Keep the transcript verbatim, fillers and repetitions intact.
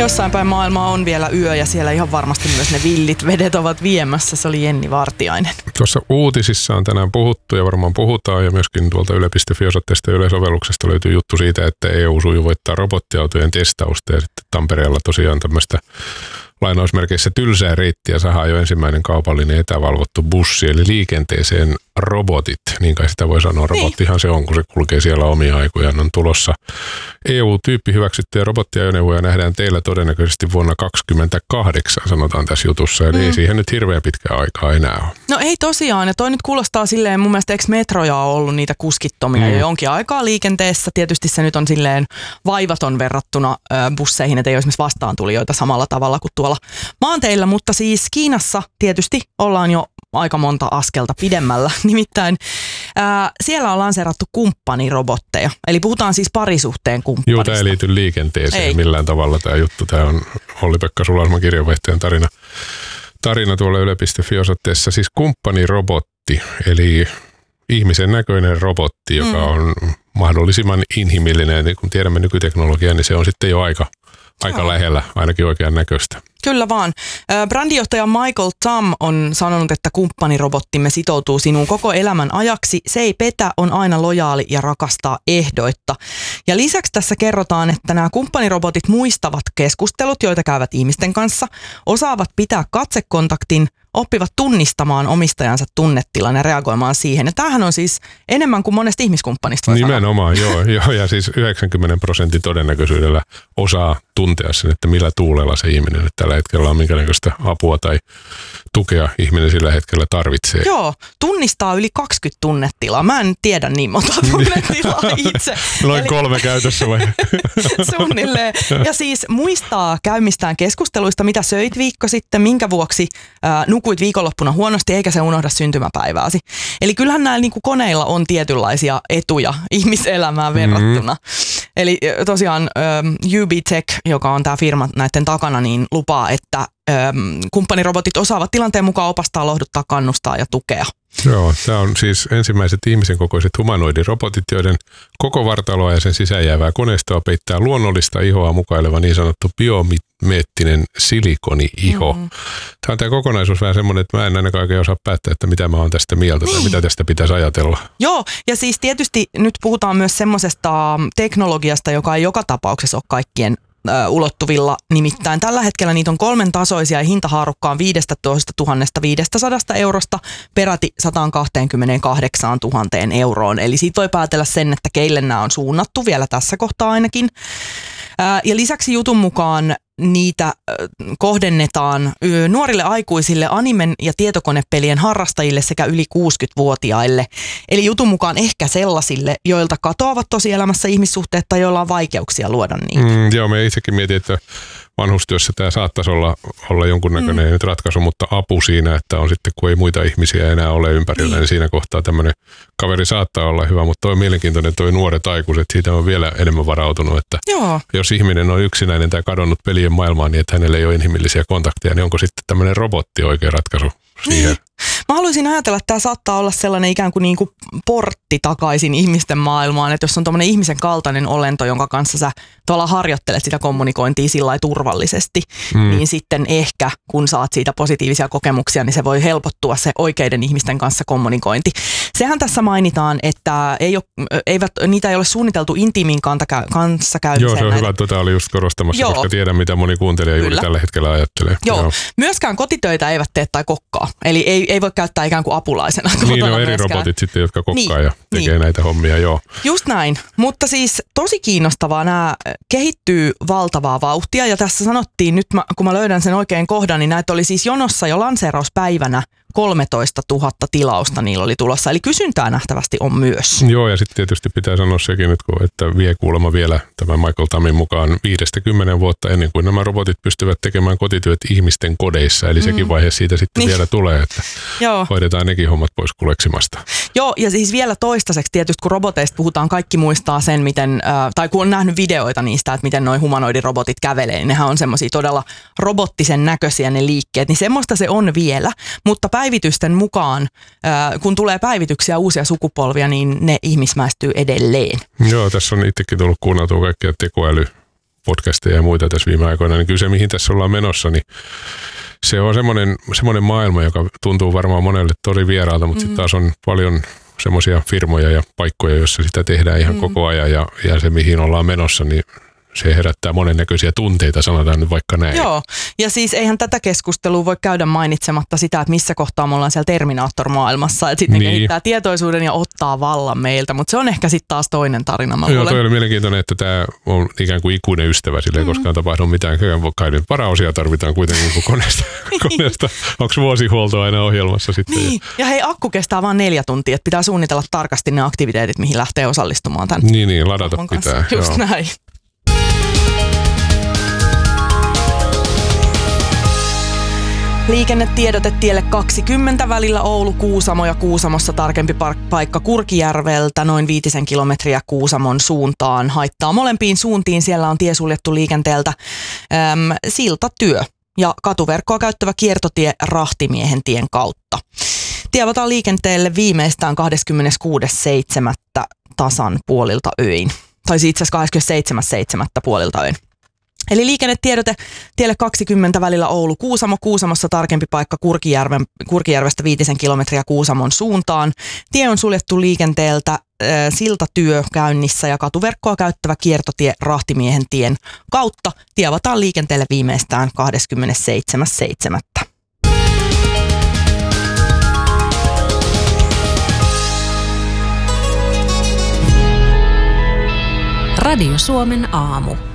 Jossain päin maailmaa on vielä yö ja siellä ihan varmasti myös ne villit vedet ovat viemässä. Se oli Jenni Vartiainen. Tuossa uutisissa on tänään puhuttu ja varmaan puhutaan ja myöskin tuolta yle piste fi osoitteesta ja yleisovelluksesta löytyy juttu siitä, että E U sujuvoittaa robottiautojen testausta ja sitten Tampereella tosiaan tämmöistä lainausmerkeissä tylsää reittiä sahaa jo ensimmäinen kaupallinen etävalvottu bussi, eli liikenteeseen robotit. Niin kai sitä voi sanoa, robottihan se on, kun se kulkee siellä omia aikojaan. On tulossa E U-tyyppi hyväksyttyjä robottiajoneuvoja nähdään teillä todennäköisesti vuonna kaksikymmentäkahdeksan, sanotaan tässä jutussa. Eli mm. ei siihen nyt hirveän pitkää aikaa enää ole. No ei tosiaan, ja toi nyt kuulostaa silleen, mun mielestä eikö metroja ole ollut niitä kuskittomia mm. jo jonkin aikaa liikenteessä. Tietysti se nyt on silleen vaivaton verrattuna ö, busseihin, että ei ole esimerkiksi vastaantulijoita samalla tavalla kuin tuolla maanteillä, mutta siis Kiinassa tietysti ollaan jo aika monta askelta pidemmällä. Nimittäin ää, siellä on lanseerattu kumppanirobotteja. Eli puhutaan siis parisuhteen kumppanista. Joo, tämä ei liity liikenteeseen ei. millään tavalla tämä juttu. Tämä on Olli-Pekka Sulasman kirjanvaihtajan tarina, tarina tuolla yle piste fi osoitteessa. Siis kumppanirobotti, eli ihmisen näköinen robotti, joka mm. on mahdollisimman inhimillinen. Niin kun tiedämme nykyteknologiaa, niin se on sitten jo aika Aika lähellä, ainakin oikean näköistä. Kyllä vaan. Brändijohtaja Michael Tam on sanonut, että kumppanirobottimme sitoutuu sinuun koko elämän ajaksi. Se ei petä, on aina lojaali ja rakastaa ehdoitta. Ja lisäksi tässä kerrotaan, että nämä kumppanirobotit muistavat keskustelut, joita käyvät ihmisten kanssa, osaavat pitää katsekontaktin, oppivat tunnistamaan omistajansa tunnetilan ja reagoimaan siihen. Ja tämähän on siis enemmän kuin monesta ihmiskumppanista voi Nimenomaan, joo, joo. Ja siis yhdeksänkymmentä prosentin todennäköisyydellä osaa tuntea sen, että millä tuulella se ihminen nyt tällä hetkellä on, minkä näköistä apua tai tukea ihminen sillä hetkellä tarvitsee. Joo, tunnistaa yli kaksikymmentä tunnetilaa. Mä en tiedä niin monta tunnetilaa itse. Noin Eli... kolme käytössä vai? Suunnilleen. Ja siis muistaa käymistään keskusteluista, mitä söit viikko sitten, minkä vuoksi äh, nukuit viikonloppuna huonosti, eikä se unohda syntymäpäivääsi. Eli kyllähän näillä niin kuin koneilla on tietynlaisia etuja ihmiselämään verrattuna. Mm-hmm. Eli tosiaan ähm, U B Tech, joka on tämä firma näiden takana, niin lupaa, että ähm, kumppanirobotit osaavat tilanteen mukaan opastaa, lohduttaa, kannustaa ja tukea. Joo, tämä on siis ensimmäiset ihmisen kokoiset humanoidirobotit, joiden koko vartaloa ja sen sisään jäävää koneistoa peittää luonnollista ihoa mukaileva niin sanottu biomeettinen silikoni-iho. Mm. Tämä on tämä kokonaisuus vähän semmoinen, että mä en ainakaan oikein osaa päättää, että mitä mä oon tästä mieltä niin. tai mitä tästä pitäisi ajatella. Joo, ja siis tietysti nyt puhutaan myös semmoisesta teknologiasta, joka ei joka tapauksessa ole kaikkien ulottuvilla. Nimittäin tällä hetkellä niitä on kolmen tasoisia ja hintahaarukka on viisitoistatuhatta viisisataa eurosta peräti sata kaksikymmentäkahdeksantuhatta euroon. Eli siitä voi päätellä sen, että keille nämä on suunnattu vielä tässä kohtaa ainakin. Ja lisäksi jutun mukaan niitä kohdennetaan nuorille aikuisille, animen ja tietokonepelien harrastajille sekä yli kuusikymmentävuotiaille. Eli jutun mukaan ehkä sellaisille, joilta katoavat tosielämässä ihmissuhteet tai joilla on vaikeuksia luoda niitä. Mm, joo, me itsekin mietin, että vanhustyössä tämä saattaisi olla, olla jonkunnäköinen mm. ratkaisu, mutta apu siinä, että on sitten, kun ei muita ihmisiä enää ole ympärillä, niin, niin siinä kohtaa tämmöinen kaveri saattaa olla hyvä, mutta toi on mielenkiintoinen toi nuoret aikuiset, siitä on vielä enemmän varautunut, että Joo. jos ihminen on yksinäinen tai kadonnut pelien maailmaan niin, että hänellä ei ole inhimillisiä kontakteja, niin onko sitten tämmöinen robotti oikea ratkaisu siihen? Niin. Mä haluaisin ajatella, että tämä saattaa olla sellainen ikään kuin, niin kuin portti takaisin ihmisten maailmaan, että jos on tommoinen ihmisen kaltainen olento, jonka kanssa sä tavallaan harjoittelet sitä kommunikointia sillä lailla turvallisesti, mm. niin sitten ehkä kun saat siitä positiivisia kokemuksia, niin se voi helpottua se oikeiden ihmisten kanssa kommunikointi. Sehän tässä mainitaan, että ei ole, eivät, niitä ei ole suunniteltu intiimiin kanssakäymiseen. Joo, se on näitä. Hyvä. Tuota oli just korostamassa, Joo. koska tiedän, mitä moni kuuntelija Kyllä. juuri tällä hetkellä ajattelee. Joo. Joo. Myöskään kotitöitä eivät tee tai kokkaa. Eli ei, ei voi käyttää ikään kuin apulaisena. Niin, on eri myöskään. robotit sitten, jotka kokkaa niin, ja tekee niin. näitä hommia, joo. Just näin. Mutta siis tosi kiinnostavaa, nämä kehittyy valtavaa vauhtia. Ja tässä sanottiin, nyt mä, kun mä löydän sen oikein kohdan, niin näitä oli siis jonossa jo lanseerauspäivänä kolmetoistatuhatta tilausta niillä oli tulossa. Eli kysyntää nähtävästi on myös. Joo, ja sitten tietysti pitää sanoa sekin nyt, että vie kuulemma vielä tämän Michael Tamin mukaan viidestä kymmenen vuotta ennen kuin nämä robotit pystyvät tekemään kotityöt ihmisten kodeissa. Eli mm. sekin vaihe siitä sitten niin. vielä tulee, että Joo. hoidetaan nekin hommat pois kuleksimasta. Joo, ja siis vielä toistaiseksi tietysti, kun roboteista puhutaan, kaikki muistaa sen, miten, äh, tai kun on nähnyt videoita niistä, että miten noi humanoidirobotit kävelee, niin nehän on semmoisia todella robottisen näköisiä ne liikkeet, niin semmoista se on vielä, mutta päivitysten mukaan, äh, kun tulee päivityksiä uusia sukupolvia, niin ne ihmismäistyy edelleen. Joo, tässä on itsekin tullut kuunneltua kaikkia tekoäly podcasteja ja muita tässä viime aikoina, niin kyllä se, mihin tässä ollaan menossa, niin se on semmoinen, semmoinen maailma, joka tuntuu varmaan monelle tosi vieraalta, mutta mm. sitten taas on paljon semmoisia firmoja ja paikkoja, joissa sitä tehdään ihan mm. koko ajan ja, ja se, mihin ollaan menossa, niin se herättää monennäköisiä tunteita, sanotaan nyt vaikka näin. Joo, ja siis eihän tätä keskustelua voi käydä mainitsematta sitä, että missä kohtaa me ollaan siellä Terminaattor-maailmassa, että sitten niin. ne kehittää tietoisuuden ja ottaa vallan meiltä, mutta se on ehkä sitten taas toinen tarina. Mä Joo, toi oli mielenkiintoinen, että tämä on ikään kuin ikuinen ystävä, sillä ei mm. koskaan tapahdu mitään. Kai nyt varaosia tarvitaan kuitenkin koneesta. koneesta. Onko vuosihuolto aina ohjelmassa sitten? Niin, ja hei, akku kestää vain neljä tuntia, että pitää suunnitella tarkasti ne aktiviteetit, mihin lähtee osallistumaan tämän. Niin, niin, ladata pitää. Just joo. näin. Liikennetiedote tielle kaksikymmentä välillä Oulu-Kuusamo ja Kuusamossa tarkempi paikka Kurkijärveltä noin viitisen kilometriä Kuusamon suuntaan. Haittaa molempiin suuntiin, siellä on tie suljettu liikenteeltä. Äm, siltatyö ja katuverkkoa käyttävä kiertotie Rahtimiehen tien kautta. Tie avataan liikenteelle viimeistään kahdeskymmeneskuudes seitsemättä tasan puolilta öin. Tai itse asiassa kahdeskymmenesseitsemäs seitsemättä puolilta öin. Eli liikennetiedote tielle kaksikymmentä välillä Oulu-Kuusamo, Kuusamossa tarkempi paikka Kurkijärven, Kurkijärvestä viitisen kilometriä Kuusamon suuntaan. Tie on suljettu liikenteeltä, äh, siltatyö käynnissä ja katuverkkoa käyttävä kiertotie Rahtimiehen tien kautta. Tie avataan liikenteelle viimeistään kahdeskymmenesseitsemäs seitsemättä Radio Suomen aamu.